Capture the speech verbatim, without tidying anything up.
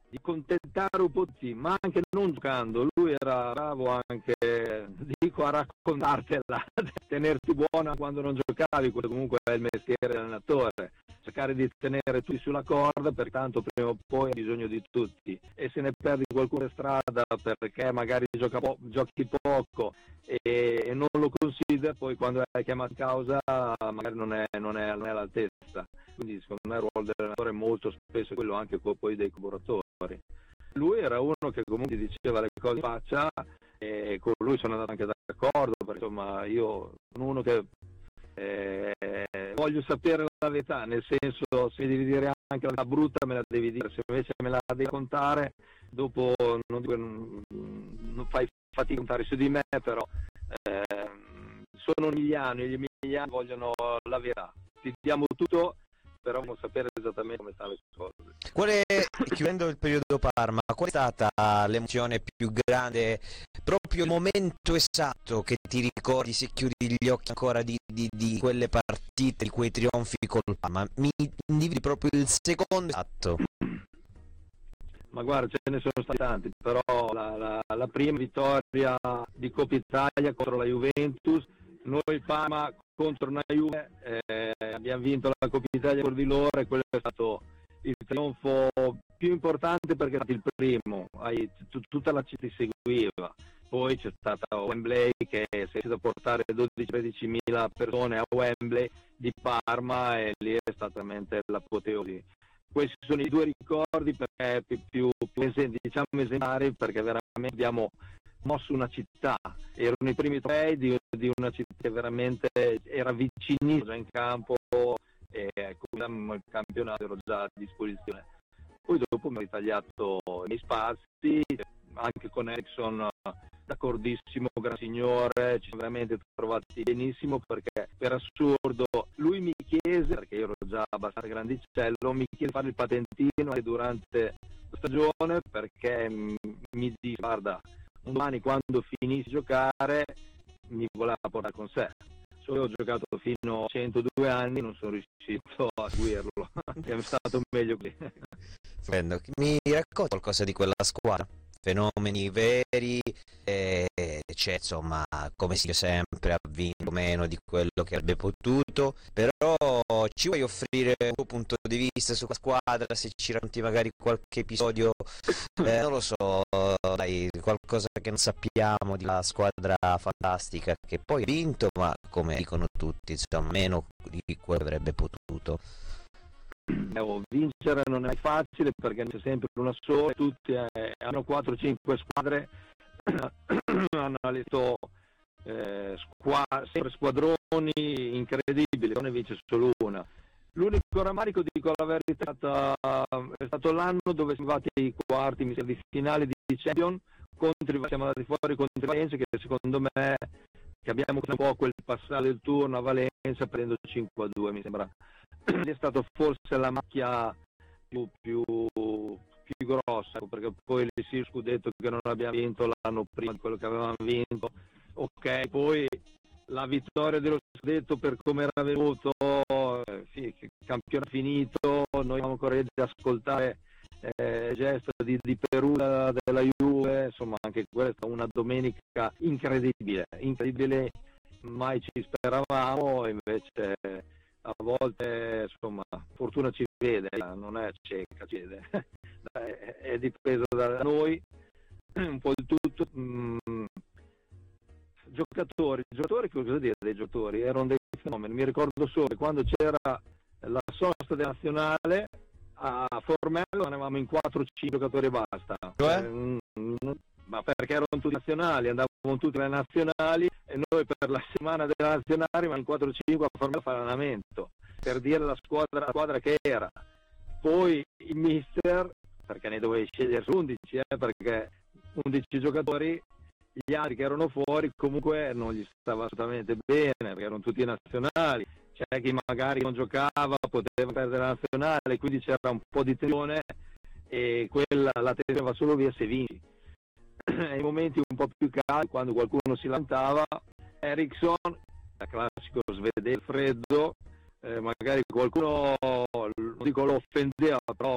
di contentare un po' tutti, ma anche non giocando. Lui era bravo anche, dico, a raccontartela, a tenerti buona quando non giocavi, quello comunque è il mestiere dell'allenatore, cercare di tenere tutti sulla corda, perché tanto prima o poi hai bisogno di tutti, e se ne perdi qualcuno in strada perché magari gioca po- giochi poco e, e non lo considera, poi quando è chiamato in causa magari non è, non è, non è all'altezza. Quindi secondo me il ruolo dell'allenatore è molto spesso quello anche poi dei collaboratori. Lui era uno che comunque diceva le cose in faccia, e con lui sono andato anche d'accordo, perché insomma io sono uno che eh, voglio sapere la verità, nel senso, se mi devi dire anche la brutta me la devi dire, se invece me la devi contare dopo non, non, non fai fatica a contare su di me, però eh, sono emiliano e gli emiliani vogliono la verità, ti diamo tutto, però vogliono sapere esattamente come stanno le cose. Qual è, chiudendo il periodo Parma, qual è stata l'emozione più grande, proprio il momento esatto che ti ricordi, se chiudi gli occhi ancora, di, di, di quelle partite, di quei trionfi col Parma? Mi individui proprio il secondo esatto. Ma guarda, ce ne sono stati tanti, però la, la, la prima vittoria di Coppa Italia contro la Juventus, noi Parma contro una Juve, eh, abbiamo vinto la Coppa Italia col Vilore, quello è stato il trionfo più importante perché è stato il primo, hai, t- tutta la città ti seguiva, poi c'è stata Wembley che si è riuscito a portare dodici tredici mila persone a Wembley di Parma e lì è stata veramente l'apoteosi. Questi sono i due ricordi perché più, più, più diciamo esemplari, perché veramente abbiamo mosso una città, erano i primi trofei di, di una città che veramente era vicinissima già in campo e con il campionato ero già a disposizione. Poi dopo mi ho ritagliato i miei spazi, anche con Eriksson d'accordissimo, gran signore, ci siamo veramente trovati benissimo, perché per assurdo lui mi chiese, perché io ero già abbastanza grandicello, mi chiese di fare il patentino anche durante la stagione, perché mi disse guarda, un domani quando finissi di giocare mi voleva portare con sé. Solo ho giocato fino a centodue anni, non sono riuscito a seguirlo, è stato meglio qui. Mi racconti qualcosa di quella squadra? Fenomeni veri, eh, c'è insomma, come si dice sempre, ha vinto meno di quello che avrebbe potuto, però ci vuoi offrire un tuo punto di vista sulla squadra, se ci racconti magari qualche episodio, eh, non lo so, dai, qualcosa che non sappiamo di una squadra fantastica che poi ha vinto, ma come dicono tutti, insomma, meno di quello che avrebbe potuto. Eh, vincere non è facile perché c'è sempre una sola, tutti eh, hanno quattro cinque squadre, hanno letto eh, squa- sempre squadroni incredibili, non ne vince solo una. L'unico rammarico, dico la verità, è, stata, è stato l'anno dove siamo arrivati ai quarti mi sembra, di finale di Champions, contro, siamo andati fuori contro il Valencia, che secondo me che abbiamo un po' quel passaggio del turno a Valencia prendendo cinque a due mi sembra. È stato forse la macchia più, più, più grossa, perché poi il scudetto che non abbiamo vinto l'anno prima di quello che avevamo vinto, ok, poi la vittoria dello scudetto per come era venuto, eh, sì, campionato finito, noi avevamo ancora di ascoltare eh, gesto di, di Perù della Juve, insomma anche questa è una domenica incredibile, incredibile, mai ci speravamo, invece a volte insomma fortuna ci vede, non è cieca, ci vede. è, è dipeso da noi un po' il tutto. Mm, giocatori, giocatori, cosa dire dei giocatori? Erano dei fenomeni, mi ricordo solo che quando c'era la sosta della nazionale a Formello andavamo in quattro cinque giocatori e basta. Cioè? Eh, ma perché erano tutti nazionali, andavano tutte le nazionali e noi per la settimana della nazionale ma in quattro cinque a Formello a fare allenamento, per dire la squadra, la squadra che era. Poi il mister, perché ne dovevi scegliere undici, eh, perché undici giocatori, gli altri che erano fuori comunque non gli stava assolutamente bene, perché erano tutti nazionali, c'è chi magari non giocava, poteva perdere la nazionale, quindi c'era un po' di tensione e quella, la tensione va solo via se vinci. Nei momenti un po' più caldi, quando qualcuno si lamentava, Eriksson, il classico svedese freddo, eh, magari qualcuno, non dico lo offendeva, però